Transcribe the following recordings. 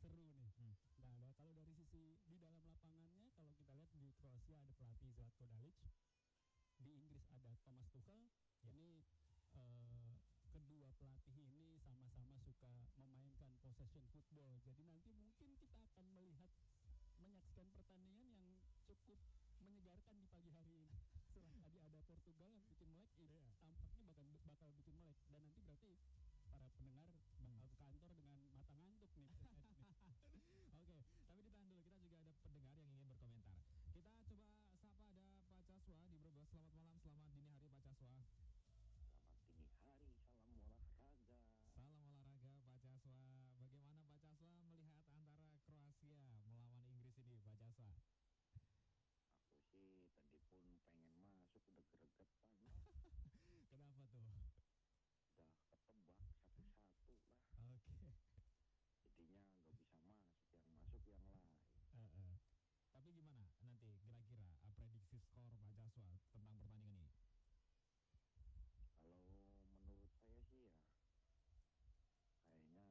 seru nih. Nah, kalau dari sisi di dalam lapangannya, kalau kita lihat di Kroasia ada pelatih Zlatko Dalic, di Inggris ada Thomas Tuchel. Ini kedua pelatih ini sama-sama suka memainkan possession football. Jadi nanti mungkin kita akan menyaksikan pertandingan yang cukup menyegarkan di pagi hari ini. Setelah tadi ada Portugal yang bikin melek, tampaknya bakal bikin melek. Dan nanti berarti para pendengar bakal ke kantor dengan mata ngantuk nih. Oke, tapi ditahan dulu, kita juga ada pendengar yang ingin berkomentar. Kita coba sapa, ada Pak Caswa di Brebes. Selamat malam, selamat dini hari Pak Caswa. Selamat dini hari, salam olahraga. Salam olahraga Pak Caswa. Bagaimana Pak Caswa melihat antara Kroasia melawan Inggris ini Pak Caswa? Aku sih tadi pun pengen masuk, udah gregetan. Kenapa tuh? Udah ketebak satu-satu lah. Oke. Jadinya nggak bisa masuk yang lain. Tapi gimana nanti kira-kira prediksi skor Pak Caswa tentang pertandingan ini? Kalau menurut saya sih ya kayaknya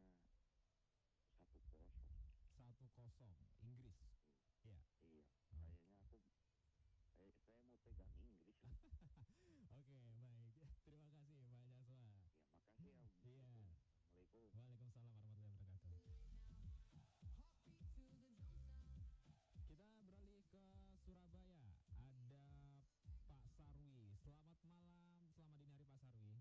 1-0. 1-0 Inggris. Iya. Iya. Kayaknya saya mau pegang Inggris lah. Oke, baik. Terima kasih Pak Caswa. Ya, makasih ya. Iya. Assalamualaikum. Waalaikumsalam warahmatullahi wabarakatuh. Kita beralih ke Surabaya. Ada Pak Sarwi. Selamat malam, selamat dini hari Pak Sarwi.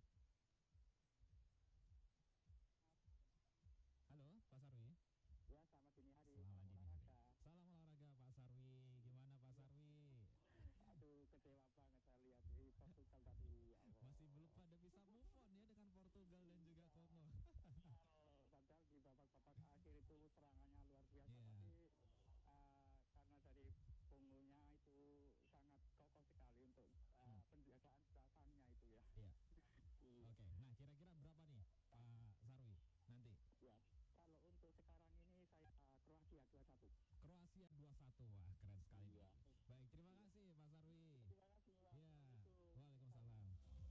Halo, Pak Sarwi. Ya, selamat dini hari. Selamat dini hari. Salam olahraga Pak Sarwi. Gimana Pak Sarwi? Aduh, kecewa banget saya lihat di Portugal tadi. Masih belum pada bisa move on ya dengan Portugal dan juga Kongo. Padahal di babak-babak akhir itu serangannya luar biasa. Yeah. Tapi karena dari Kongonya itu sangat kokoh sekali untuk penjagaan belakangnya itu ya. Iya. Oke, nah kira-kira berapa nih Pak Sarwi nanti? Ya, kalau untuk sekarang ini saya Kroasia 2-1. Kroasia 2-1, wah keren sekali nih. Iya. Baik, terima kasih Pak Sarwi. Terima kasih. Iya, waalaikumsalam.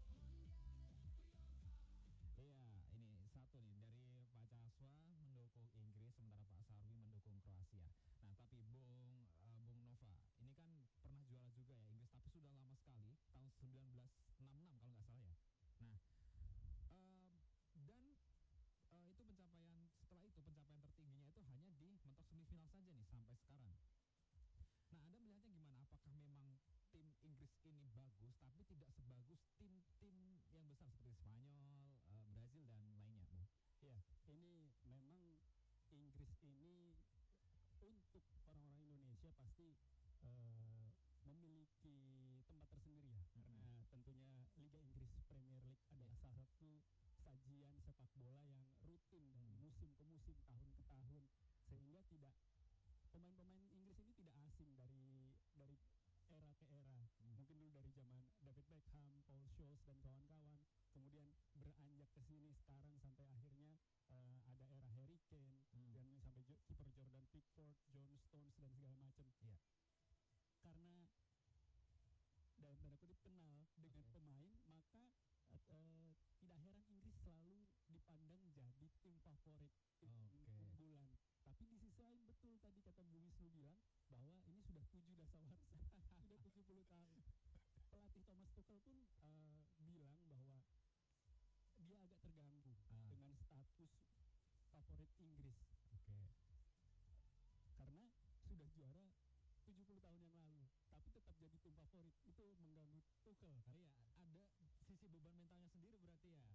Iya, ini satu nih dari Pak Caswa mendukung Inggris, sementara Pak Sarwi mendukung Kroasia. Nah, tapi Bung Nova, ini kan pernah juara juga ya Inggris, tapi sudah lama sekali, tahun 1966 kalau nggak salah ya. Nah, dan itu setelah itu pencapaian tertingginya itu hanya di mentok semifinal saja nih sampai sekarang. Nah, Anda melihatnya gimana? Apakah memang tim Inggris ini bagus, tapi tidak sebagus tim-tim yang besar seperti Spanyol, Brazil dan lainnya, Bu? Ya, ini memang Inggris ini untuk orang-orang Indonesia pasti memiliki tempat tersendiri ya, karena tentunya Liga Inggris Premier League adalah salah satu sajian sepak bola yang rutin dari musim ke musim, tahun ke tahun, sehingga pemain-pemain Inggris ini tidak asing dari era ke era. Mungkin dulu dari zaman David Beckham, Paul Scholes dan kawan-kawan, kemudian beranjak ke sini sekarang sampai akhirnya ada era Harry Kane, dan sampai kiper Jordan Pickford, John Stones dan segala macam. Iya. Karena dalam tanda kutip kenal dengan pemain, maka tidak heran Inggris selalu dipandang jadi tim favorit, tim unggulan. Tapi di sisi lain betul tadi kata Bu Wisnu bilang bahwa ini sudah 7 dasawarsa, sudah 70 tahun. Pelatih Thomas Tuchel pun bilang bahwa dia agak terganggu dengan status favorit Inggris. Karena sudah juara 70 tahun yang lalu, tapi tetap jadi tim favorit. Itu mengganggu Tuchel. Iya, ada sisi beban mentalnya sendiri berarti ya.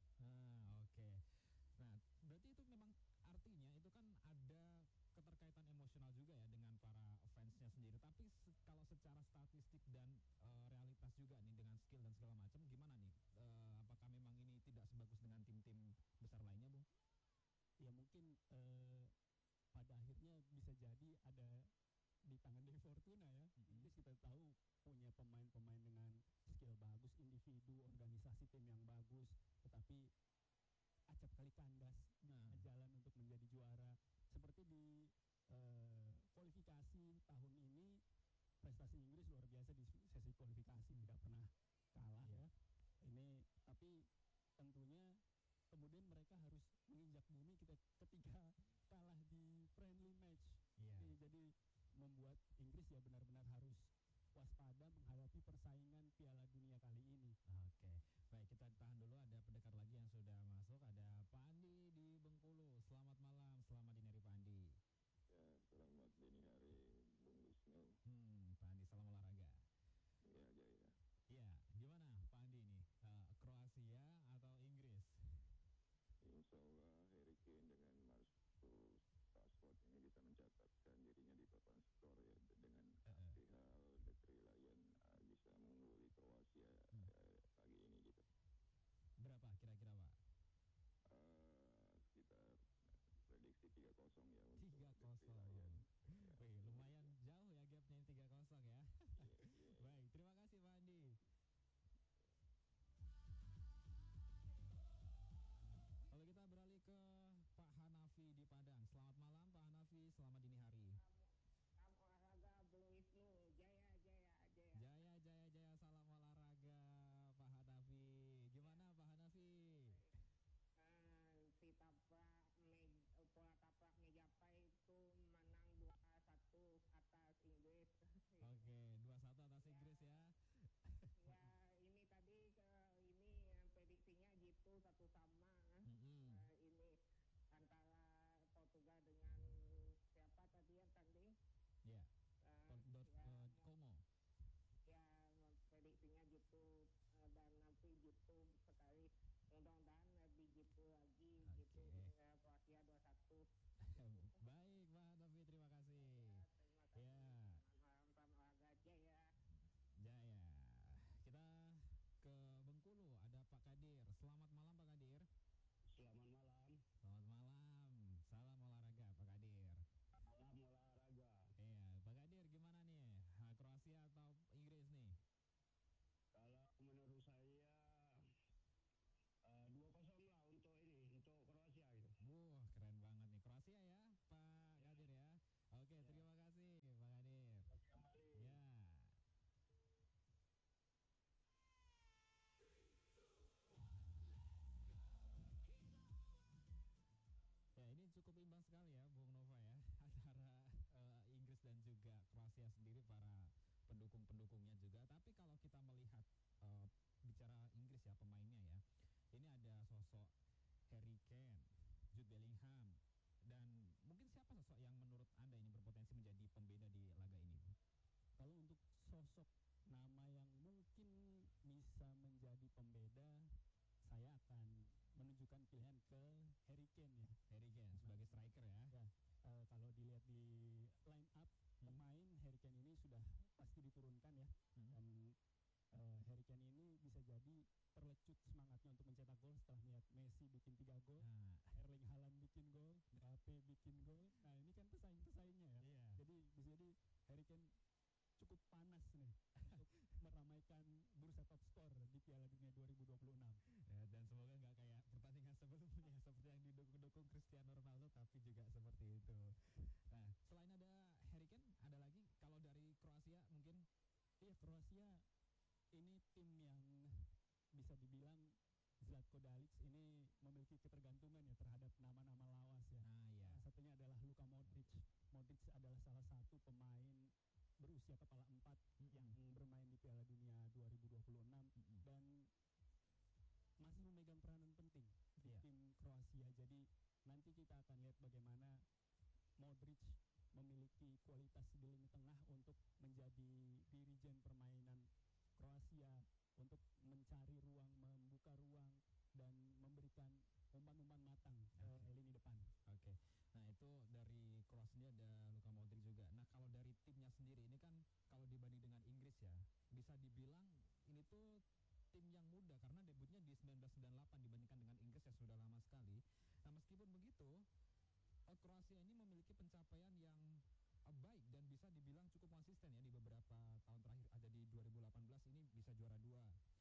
Nah, berarti itu memang artinya itu kan ada keterkaitan emosional juga ya dengan para fansnya sendiri. Tapi kalau secara statistik dan realitas juga nih dengan skill dan segala macam, gimana nih? Apakah memang ini tidak sebagus dengan tim-tim besar lainnya, Bung? Ya mungkin pada akhirnya bisa jadi ada di tangan Dewi Fortuna ya. Inggris kita tahu punya pemain-pemain dengan skill bagus, individu, organisasi tim yang bagus, tetapi acap kali kandas di jalan untuk menjadi juara. Seperti di kualifikasi tahun ini, prestasi Inggris luar biasa di sesi kualifikasi, tidak pernah kalah ya. Ini tapi tentunya kemudian mereka harus menginjak bumi ketika kalah di friendly match. Iya. Jadi membuat Inggris ya benar-benar harus waspada menghadapi persaingan Piala Dunia kali ini. Oke, baik, kita tahan dulu. Ada pendengar lagi yang sudah masuk. Ada Pak Andi di Bengkulu. Selamat malam, selamat dini hari Pak Andi. Ya, selamat dini hari Bung Wisnu. Pak Andi, salam olahraga. Ya, Jaya. Iya, gimana Pak Andi ini? Kroasia atau Inggris? Insya Allah Harry Kane dengan Marcus Rashford ini bisa mencatatkan dirinya di papan skor ya dengan aksi hal The Three Lion bisa mengungguli Kroasia pagi ini gitu. Berapa kira-kira Pak? Sekitar prediksi 3-0 ya untuk 3-0. The Three Lion. Wih, lumayan jauh ya gapnya 3-0 ya. Iya. Baik, terima kasih Pak Andi. Lalu kita beralih ke Pak Hanafi di Padang. Selamat malam Pak Hanafi, selamat dini hari. Salam olahraga Bung Wisnu, jaya. Jaya, salam olahraga Pak Hanafi. Gimana Pak Hanafi? Si pola tapak Megapai itu menang 2-1 atas Inggris. Oke, 2-1 atas Inggris ya. Ya, ini tadi prediksinya gitu 1-1. Ini antara Portugal dengan siapa tadi yang tanding? Ya. Ya, Como. ya prediksinya gitu dan nanti gitu sekali mudah-mudahan lebih gitu lagi gitu Kroasia 2-1. Baik Pak Hanafi, terima kasih. Terima kasih. Ya. Malam olahraga Jaya. Jaya. Kita ke Bengkulu, ada Pak Kadir. Selamat malam Pak Kadir. Selamat malam. Selamat malam. Salam olahraga Pak Kadir. Salam olahraga. Iya, Pak Kadir gimana nih? Kroasia atau Inggris nih? Kalau menurut saya 2-0 lah untuk Kroasia gitu. Keren banget nih Kroasia ya, Pak Kadir ya. Oke, terima kasih Pak Kadir. Kembali. Ya. Ya, ini cukup imbang sekali ya, Bung Nova ya, antara Inggris dan juga Kroasia sendiri, para pendukung-pendukungnya juga. Tapi kalau kita melihat bicara Inggris ya, pemainnya ya, ini ada sosok Harry Kane, Jude Bellingham, dan mungkin siapa sosok yang menurut Anda ini berpotensi menjadi pembeda di laga ini, Bung? Kalau untuk sosok nama yang mungkin bisa menjadi pembeda, saya akan menunjukkan pilihan ke Harry Kane ya. Harry Kane sebagai striker ya. Ya, kalau dilihat di line up pemain, Harry Kane ini sudah pasti diturunkan ya. Dan Harry Kane ini bisa jadi terlecut semangatnya untuk mencetak gol setelah melihat Messi bikin 3 gol, Erling Haaland bikin gol, Mbappe bikin gol. Nah, ini kan pesaing-pesaingnya ya. Iya. Jadi bisa jadi Harry Kane cukup panas nih untuk meramaikan bursa top skor di Piala Dunia 2026. Ya, dan semoga nggak kayak pertandingan sebelumnya seperti yang didukung Cristiano Ronaldo, tapi juga seperti itu. Nah, selain ada Harry Kane, ada lagi kalau dari Kroasia mungkin? Iya, Kroasia ini tim yang bisa dibilang Zlatko Dalic ini memiliki ketergantungan ya terhadap nama-nama lawas ya. Iya. Salah satunya adalah Luka Modric. Modric adalah salah satu pemain berusia kepala 4 yang bermain di Piala Dunia 2026 dan masih memegang peranan penting di tim Kroasia. Jadi nanti kita akan lihat bagaimana Modric memiliki kualitas di lini tengah untuk menjadi dirijen permainan Kroasia, untuk mencari ruang, membuka ruang, dan memberikan umpan-umpan matang ke lini depan. Oke. Nah, itu dari Kroasia ada Luka Modric juga. Nah, kalau dari timnya sendiri ini kan kalau dibanding dengan Inggris ya, bisa dibilang ini tuh tim yang muda karena debutnya di 1998 dibandingkan dengan Inggris yang sudah lama sekali. Nah, meskipun begitu, Kroasia ini memiliki pencapaian yang baik dan bisa dibilang cukup konsisten ya di beberapa tahun terakhir. Ada di 2018 ini bisa juara 2,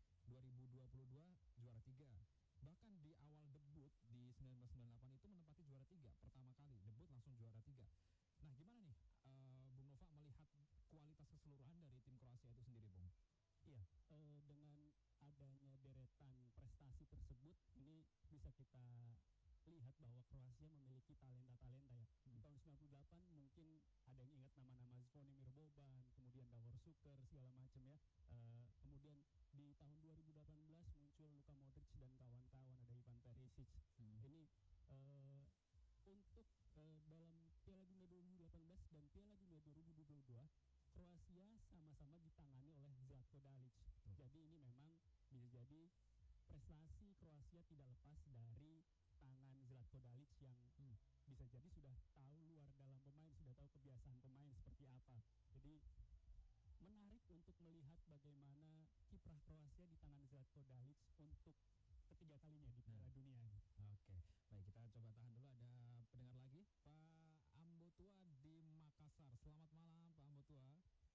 2022 juara 3. Bahkan di awal debut di 1998 itu menempati juara 3 pertama kali, debut langsung juara 3. Nah, gimana nih Bung Nova melihat kualitas keseluruhan dari tim Kroasia itu sendiri, Bung? Iya, dengan adanya deretan prestasi tersebut, ini bisa kita lihat bahwa Kroasia memiliki talenta-talenta ya. Di tahun 98 mungkin ada yang ingat nama-nama Zvonimir Boban, kemudian Davor Šuker segala macam ya. Kemudian di tahun 2018 muncul Luka Modric dan kawan-kawan, ada Ivan Perisic. Ini untuk dalam Piala Dunia 2018 dan Piala Dunia 2022 Kroasia sama-sama ditangani oleh Zlatko Dalic. Jadi ini memang bisa jadi prestasi Kroasia tidak lepas dari tangan Zlatko Dalic yang bisa jadi sudah tahu luar dalam pemain, sudah tahu kebiasaan pemain seperti apa. Jadi menarik untuk melihat bagaimana kiprah Kroasia di tangan Zlatko Dalic untuk ketiga kalinya di Piala Dunia ini. Oke, baik, kita coba tahan dulu, ada pendengar lagi, Pak Ambotua di Makassar. Selamat malam Pak Ambotua.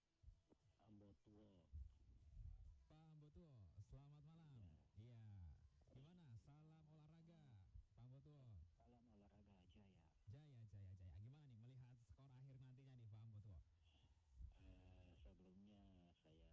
Pak Ambotua, selamat malam. Iya. Gimana? Salam olahraga, Pak Ambotua. Salam olahraga Jaya. Jaya. Gimana nih melihat skor akhir nantinya nih Pak Ambotua? Sebelumnya saya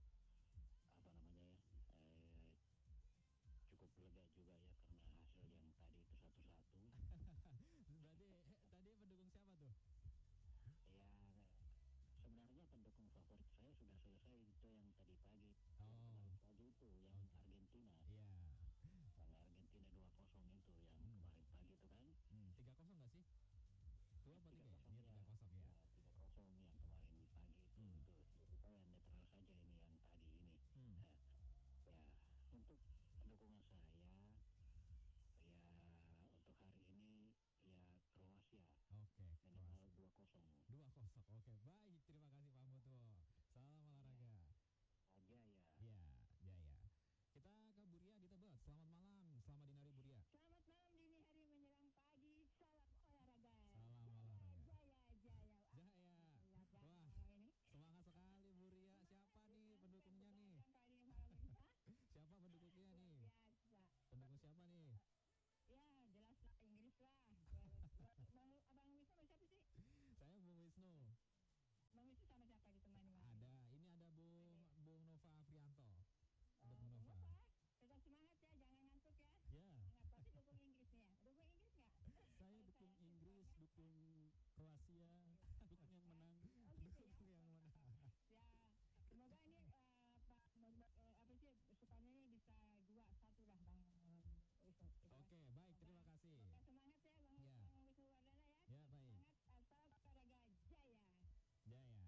cukup lega juga ya karena hasil yang tadi itu 1-1. Berarti tadi pendukung siapa tuh? Ya sebenarnya pendukung favorit saya sudah selesai itu yang tadi pagi. Oh. Pagi itu yang Argentina. Iya. Yang Argentina 2-0 itu yang kemarin pagi itu kan. 3-0 nggak sih? 2 apa 3 ya? Iya 3-0 ya. 3-0 yang kemarin pagi itu. Itu saya netral saja ini yang tadi ini. Nah, ya untuk dukungan saya ya untuk hari ini ya Kroasia. Oke. Minimal 2-0. 2-0. Oke, baik. Terima kasih Pak Ambotua. Salam olahraga. Jaya. Iya, Jaya. Kita ke Buria di Tebet. Selamat malam. Selamat dini hari Buria. Selamat malam dini hari menjelang pagi. Salam olahraga. Salam olahraga. Jaya. Jaya. Wah, semangat sekali Buria. Siapa nih pendukungnya nih? Siapa pendukungnya nih? Pendukung siapa nih? Ya, jelas lah Inggris lah. Abang Wisnu siapa sih? Saya Bung Wisnu. Bang Wisnu sama siapa ditemani Mas? Ada Bung Nova Afrianto. Ada Bung Bung Nova. Tetap semangat ya, jangan ngantuk ya. Ya. Semangat, pasti dukung Inggris nih ya. Dukung Inggris nggak? Saya dukung Inggris, dukung Kroasia, dukung yang menang. Oh gitu ya. Dukung yang mana? Ya, semoga ini apa sih sukanya ini bisa 2-1 lah Bang Wisnu. Oke, baik, terima kasih. Oke, semangat ya Bang Wisnu Wardana ya. Ya, baik. Semangat, salam olahraga Jaya. Jaya.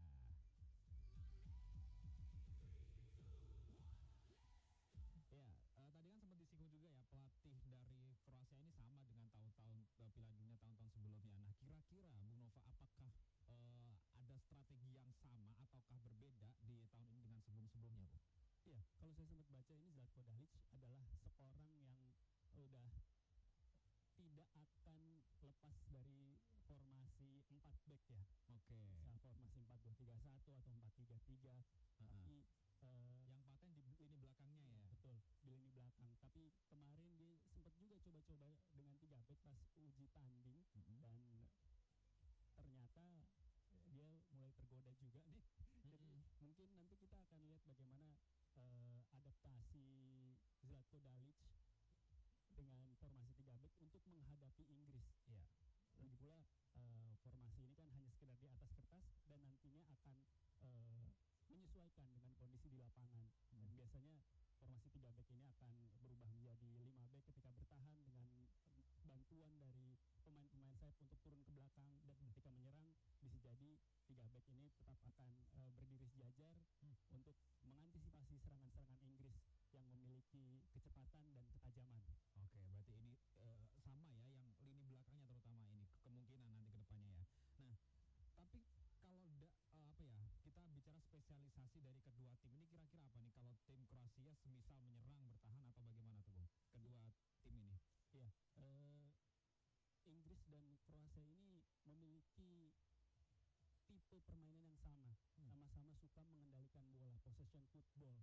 Ya, tadi kan sempat disinggung juga ya, pelatih dari Kroasia ini sama dengan tahun-tahun Piala Dunia tahun-tahun sebelumnya. Nah, kira-kira Bung Nova, apakah ada strategi yang sama ataukah berbeda di tahun ini dengan sebelum-sebelumnya, Bu? Iya, kalau saya sempat baca ini Zlatko Dalic adalah seorang yang udah tidak akan lepas dari formasi 4 back ya. Oke. Bisa formasi 4-2-3-1 atau 4-3-3. Tapi yang paten di lini belakangnya ya. Betul, di lini belakang. Tapi kemarin dia sempat juga coba-coba dengan 3 back pas uji tanding dan ternyata dia mulai tergoda juga nih. Jadi mungkin nanti kita akan lihat bagaimana adaptasi Zlatko Dalic dengan formasi 3 back untuk menghadapi Inggris. Iya. Lagi pula formasi ini kan hanya sekedar di atas kertas dan nantinya akan menyesuaikan dengan kondisi di lapangan. Dan biasanya formasi 3 back ini akan berubah menjadi 5 back ketika bertahan dengan bantuan dari pemain-pemain sayap untuk turun ke belakang, dan ketika menyerang bisa jadi 3 back ini tetap akan berdiri sejajar untuk mengantisipasi serangan-serangan Inggris yang memiliki kecepatan dan ketajaman. Oke, berarti ini sama ya, yang lini belakangnya terutama ini kemungkinan nanti ke depannya ya. Nah, tapi kalau kita bicara spesialisasi dari kedua tim ini, kira-kira apa nih kalau tim Kroasia semisal menyerang, bertahan, atau bagaimana tuh Bung? Kedua tim ini. Iya, Inggris dan Kroasia ini memiliki tipe permainan yang sama. Sama-sama suka mengendalikan bola, possession football.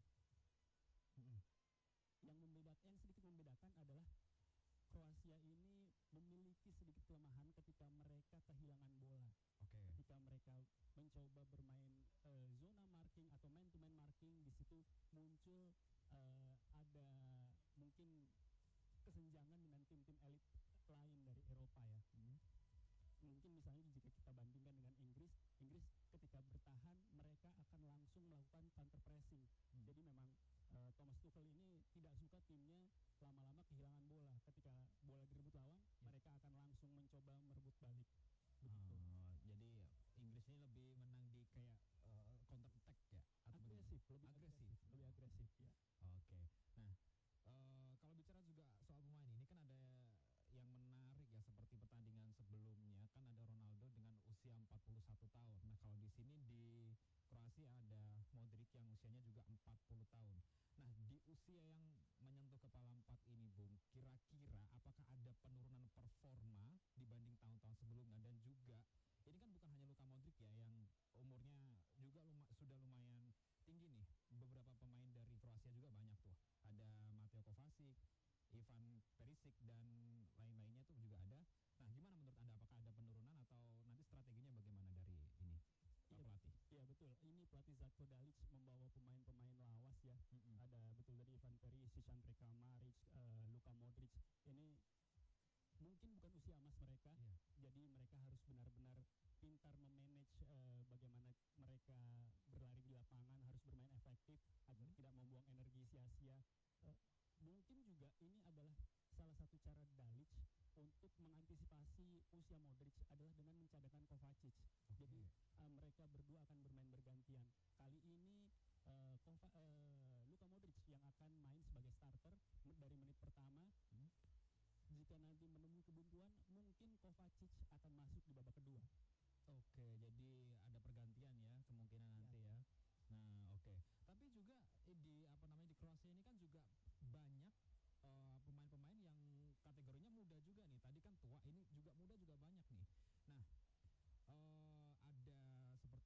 Yang sedikit membedakan adalah Kroasia ini memiliki sedikit kelemahan ketika mereka kehilangan bola. Ketika mereka mencoba bermain zona marking atau man-to-man marking, di situ muncul ada mungkin kesenjangan dengan tim-tim elit lain dari Eropa ya. Mungkin misalnya jika kita bandingkan dengan Inggris ketika bertahan mereka akan langsung melakukan counter pressing. Jadi memang Thomas Tuchel ini tidak suka timnya lama-lama kehilangan bola. Ketika bola direbut lawan, mereka akan langsung mencoba merebut balik. Begitu. Jadi Inggris ini lebih menang di kayak counter attack ya? Atau Agresif, lebih agresif ya. Oke. Nah, kalau bicara juga soal pemain ini kan ada yang menarik ya, seperti pertandingan sebelumnya kan ada Ronaldo dengan usia 41 tahun. Nah, kalau di sini di Kroasia ada Modric yang usianya juga 40 tahun. Nah, di usia yang menyentuh kepala 4 ini, Bung, kira-kira apakah ada penurunan performa dibanding tahun-tahun sebelumnya? Dan juga ini kan bukan hanya Luka Modric ya yang umurnya juga sudah lumayan tinggi nih. Beberapa pemain dari Kroasia juga banyak tuh. Ada Mateo Kovacic, Ivan Perisic dan lain-lainnya tuh juga ada. Nah, gimana menurut Anda, apakah ada penurunan atau nanti strateginya bagaimana dari ini pelatih? Iya betul. Ini pelatih Zlatko Dalic membawa pemain-pemain lawas ya. Ada betul dari Ivan Perisic, Andre Kramaric, Luka Modric. Ini mungkin bukan usia emas mereka. Jadi mereka harus benar-benar pintar memanage bagaimana mereka berlari di lapangan, harus bermain efektif agar tidak membuang energi sia-sia. Mungkin juga ini adalah salah satu cara Dalic untuk mengantisipasi usia Modric adalah dengan mencadangkan Kovacic. Jadi mereka berdua akan bermain bergantian. Kali ini Luka Modric yang akan main sebagai starter dari menit pertama. Jika nanti menemui kebuntuan, mungkin Kovacic akan masuk di babak kedua. Oke, jadi ada pergantian ya kemungkinan nanti ya. Nah, oke. Tapi juga di Kroasia ini kan juga banyak pemain-pemain yang kategorinya muda juga nih. Tadi kan tua, ini juga muda juga banyak nih. Nah, ada seperti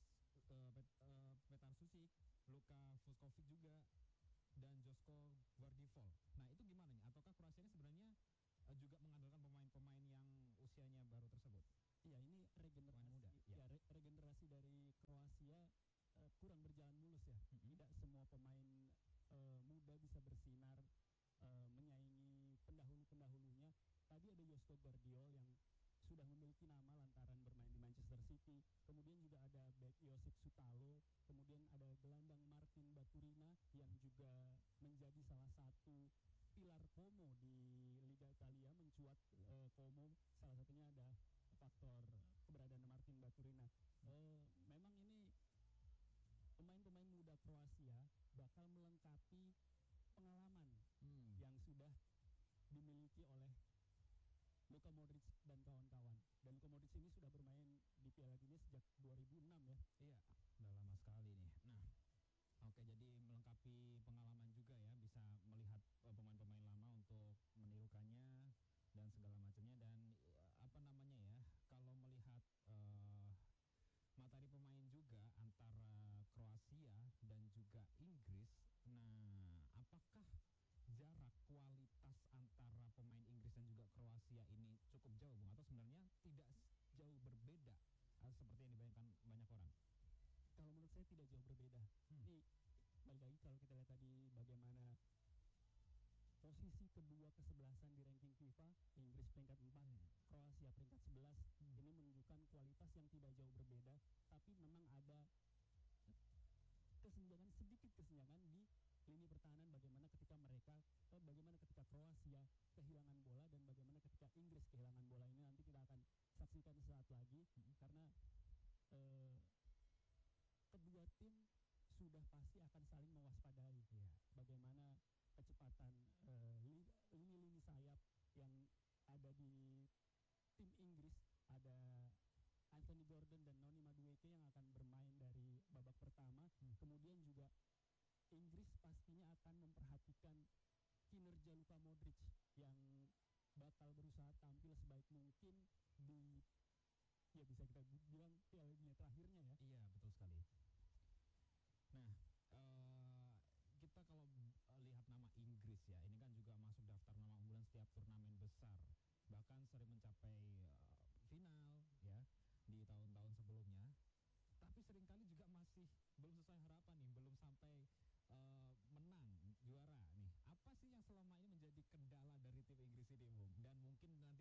Petar Susic, Luka Vuskovic juga, dan Josko Gvardiol. Nah, itu gimana nih? Ataukah Kroasia ini sebenarnya juga mengandalkan pemain-pemain yang usianya baru tersebut? Iya, ini regenerasi muda, ya. Regenerasi dari Kroasia kurang berjalan mulus ya. Tidak semua pemain muda bisa bersinar menyaingi pendahulu-pendahulunya. Tadi ada Josko Gvardiol yang sudah memiliki nama lantaran bermain di Manchester City. Kemudian juga ada bek Josip Sutalo, kemudian ada gelandang Martin Baturina yang juga menjadi salah satu pilar Como di Liga Italia, mencuat Como. Salah satunya ada faktor keberadaan Martin Baturina. Memang ini pemain-pemain muda Kroasia bakal melengkapi pengalaman yang sudah dimiliki oleh Luka Modric dan kawan-kawan. Dan Luka Modric ini sudah bermain di Piala Dunia sejak 2006 ya. Iya, udah lama sekali nih. Nah, oke, jadi melengkapi pengalaman juga ya, bisa melihat pemain-pemain lama untuk menirukannya dan segala macamnya. Dan kalau melihat materi pemain juga antara Kroasia dan juga Inggris. Nah, apakah jarak kualitas antara pemain Inggris dan juga Kroasia ini cukup jauh, Bung? Atau sebenarnya tidak jauh berbeda seperti yang dibayangkan banyak orang? Kalau menurut saya tidak jauh berbeda. Ini balik lagi kalau kita lihat tadi bagaimana posisi kedua kesebelasan di ranking FIFA, Inggris peringkat 4, Kroasia peringkat 11. Ini menunjukkan kualitas yang tidak jauh berbeda, tapi memang ada sedikit kesenjangan di lini pertahanan. Bagaimana ketika Kroasia kehilangan bola dan bagaimana ketika Inggris kehilangan bola, ini nanti kita akan saksikan sesaat lagi. Karena kedua tim sudah pasti akan saling mewaspadai bagaimana kecepatan lini sayap yang ada di tim Inggris. Ada Anthony Gordon dan Noni Madueke yang akan bermain dari babak pertama. Kemudian juga Inggris pastinya akan memperhatikan kinerja Luka Modric yang bakal berusaha tampil sebaik mungkin di, ya bisa kita bilang, Piala Dunia terakhirnya ya. Iya, betul sekali. Nah, kita kalau lihat nama Inggris ya, ini kan juga masuk daftar nama unggulan setiap turnamen besar, bahkan sering mencapai final ya di tahun-tahun sebelumnya. Tapi seringkali juga masih belum sesuai harapan nih, belum sampai menang juara nih. Apa sih yang selama ini menjadi kendala dari tim Inggris ini, Bung? Dan mungkin nanti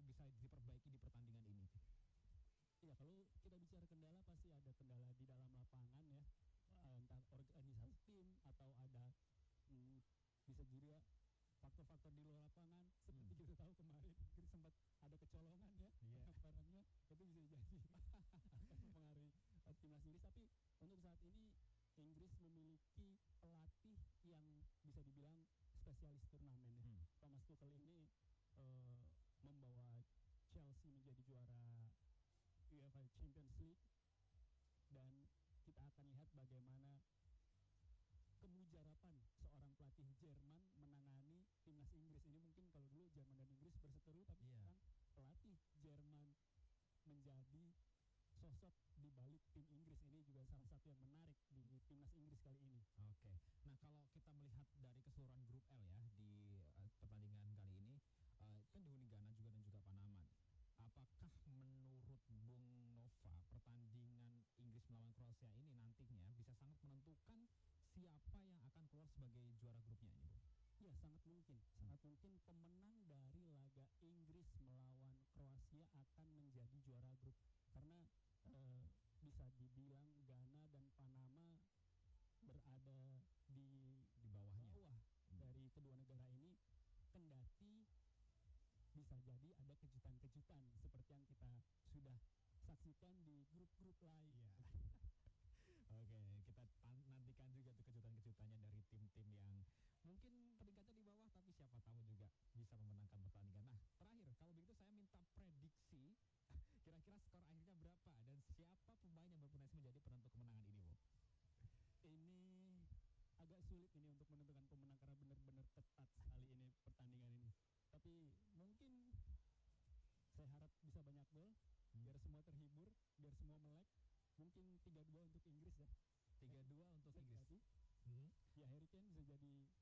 Untuk saat ini Inggris memiliki pelatih yang bisa dibilang spesialis turnamen ya. Thomas Tuchel ini membawa Chelsea menjadi juara UEFA Champions League, dan kita akan lihat bagaimana kemujarapan seorang pelatih Jerman menangani timnas Inggris ini. Mungkin kalau dulu Jerman dan Inggris berseteru, tapi sekarang pelatih Jerman menjadi sosok di balik tim Inggris ini juga salah satu yang menarik di timnas Inggris kali ini. Oke. Nah, kalau kita melihat dari keseluruhan grup L ya di pertandingan kali ini, kan dihuni Ghana juga dan juga Panama nih. Apakah menurut Bung Nova pertandingan Inggris melawan Kroasia ini nantinya bisa sangat menentukan siapa yang akan keluar sebagai juara grupnya ini, Bung? Ya, sangat mungkin. Sangat mungkin pemenang dari laga Inggris melawan Kroasia akan menjadi juara grup. Karena bisa dibilang Ghana dan Panama berada di bawahnya. bawah dari kedua negara ini, kendati bisa jadi ada kejutan-kejutan seperti yang kita sudah saksikan di grup-grup lain. Iya. Oke, kita nantikan juga tuh kejutan-kejutannya dari tim-tim yang mungkin peringkatnya di bawah, tapi siapa tahu juga bisa memenangkan pertandingan. Nah, terakhir, kalau begitu saya minta prediksi kira-kira skor akhirnya berapa dan siapa pemain yang berpotensi menjadi penentu kemenangan ini, Bung? Ini agak sulit ini untuk menentukan pemenang karena benar-benar ketat sekali ini pertandingan ini. Tapi mungkin saya harap bisa banyak gol biar semua terhibur, biar semua melek. Mungkin 3-2 untuk Inggris ya. 3-2 untuk Inggris. Ya, Harry Kane bisa jadi